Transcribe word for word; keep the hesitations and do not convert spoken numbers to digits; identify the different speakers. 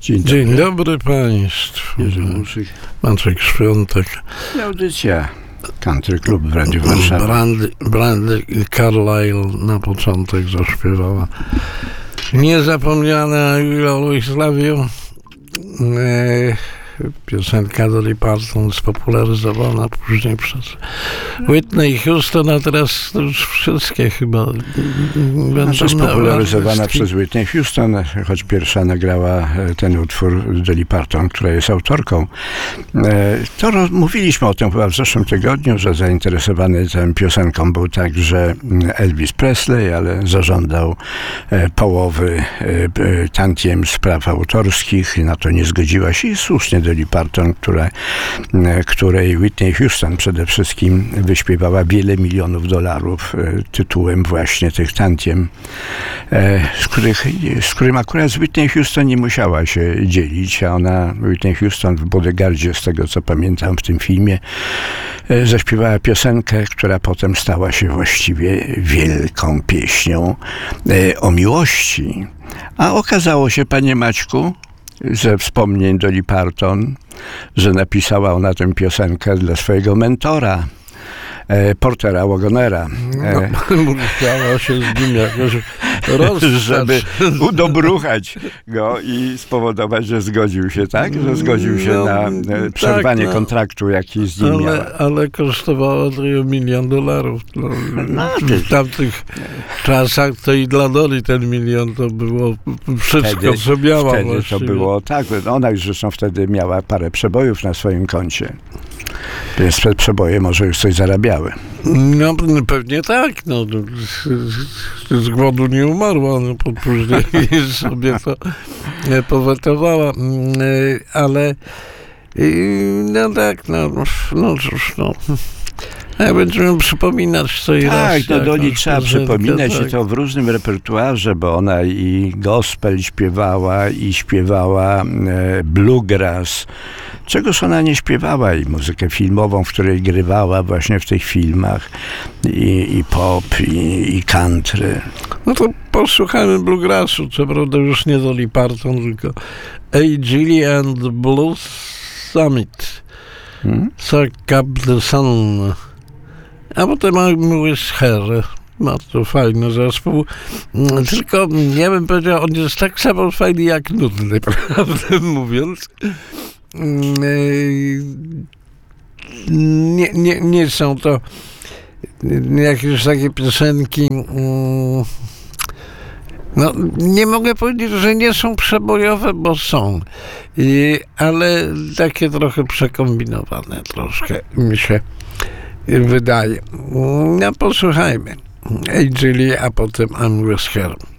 Speaker 1: Dzień dobry,
Speaker 2: Dzień dobry Państwu.
Speaker 1: Jerzy Muszyk.
Speaker 2: Maciek Świątek.
Speaker 1: Audycja Country Club w Radiu Warszawa.
Speaker 2: Brandy, Brandy Carlile na początek zaśpiewała. Niezapomniana I Always Love You. E, piosenka Dolly Parton spopularyzowana później przez Whitney Houston, a teraz to już wszystkie chyba będą
Speaker 1: Znaczy spopularyzowana
Speaker 2: wszystkie.
Speaker 1: przez Whitney Houston, choć pierwsza nagrała ten utwór Dolly Parton, która jest autorką. To mówiliśmy o tym chyba w zeszłym tygodniu, że zainteresowany tą piosenką był także Elvis Presley, ale zażądał połowy tantiem z praw autorskich i na to nie zgodziła się i słusznie Dolly Parton, która, której Whitney Houston przede wszystkim wyśpiewała wiele milionów dolarów tytułem właśnie tych tantiem, z, których, z którym akurat z Whitney Houston nie musiała się dzielić, a ona, Whitney Houston w Bodyguardzie, z tego co pamiętam w tym filmie, zaśpiewała piosenkę, która potem stała się właściwie wielką pieśnią o miłości. A okazało się, panie Maćku, ze wspomnień Dolly Parton, że napisała ona tę piosenkę dla swojego mentora, e, Portera Wagonera. E,
Speaker 2: no, musiała się z nim jakoś rozstać.
Speaker 1: Żeby udobruchać go i spowodować, że zgodził się, tak? Że zgodził się
Speaker 2: no,
Speaker 1: na e, przerwanie
Speaker 2: tak, no,
Speaker 1: kontraktu, jaki z nim miała.
Speaker 2: ale, ale kosztowało to milion dolarów. No,
Speaker 1: no,
Speaker 2: w tamtych czasach to i dla Dolly ten milion to było wszystko,
Speaker 1: wtedy,
Speaker 2: co miała
Speaker 1: Wtedy
Speaker 2: właściwie.
Speaker 1: to było tak. Ona już zresztą wtedy miała parę przebojów na swoim koncie. Więc te przeboje może już coś zarabiały.
Speaker 2: No pewnie tak. No, z, z głodu nie umarła, no, później sobie to powetowała. Ale no tak, no, no cóż, no. A będziemy przypominać co i raz.
Speaker 1: Tak, no do niej trzeba
Speaker 2: piosenkę,
Speaker 1: przypominać
Speaker 2: tak.
Speaker 1: i to w różnym repertuarze, bo ona i gospel śpiewała, i śpiewała e, bluegrass. Czegoż ona nie śpiewała, i muzykę filmową, w której grywała właśnie w tych filmach, i, i pop, i, i country.
Speaker 2: No to posłuchajmy bluegrassu, co prawda już nie Dolly Parton, tylko A. Gilly and Blues Summit.
Speaker 1: Hmm?
Speaker 2: Suck Up the Sun. A potem mamy With Her. Bardzo fajny zespół. Tylko ja bym powiedział, on jest tak samo fajny jak nudny, prawdę mówiąc. Nie, nie, nie są to jakieś takie piosenki. No, nie mogę powiedzieć, że nie są przebojowe, bo są. I, ale takie trochę przekombinowane troszkę mi się wydaje. No posłuchajmy. A. Gilly, a potem I'm With Her.